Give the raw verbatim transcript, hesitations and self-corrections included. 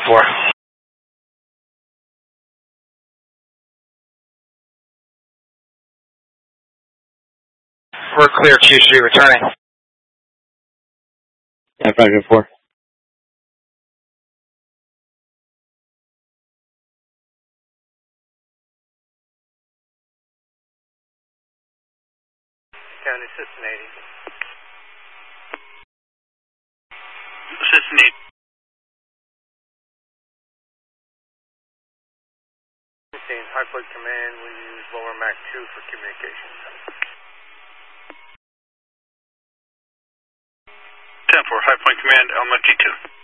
four. We're clear, Q Street, returning. Yeah, five zero four. County Assistant eighty. Assistant eighty. High Point Command, we use Lower Mach two for communications. ten four, High Point Command, L M A C two.